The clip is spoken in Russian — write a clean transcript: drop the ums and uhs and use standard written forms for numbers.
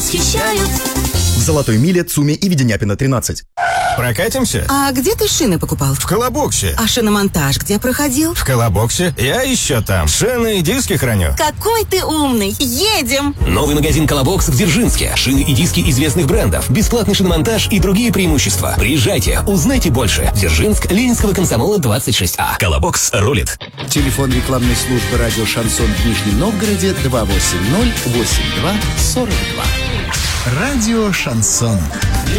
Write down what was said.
восхищают. В Золотой Миле, ЦУМе и Веденяпина 13. Прокатимся? А где ты шины покупал? В Колобоксе. А шиномонтаж где проходил? В Колобоксе. Я еще там. Шины и диски храню. Какой ты умный! Едем! Новый магазин «Колобокс» в Дзержинске. Шины и диски известных брендов. Бесплатный шиномонтаж и другие преимущества. Приезжайте, узнайте больше. Дзержинск, Ленинского комсомола, 26А. «Колобокс» рулит. Телефон рекламной службы радио «Шансон» в Нижнем Новгороде 280-82-42. Радио «Шансон».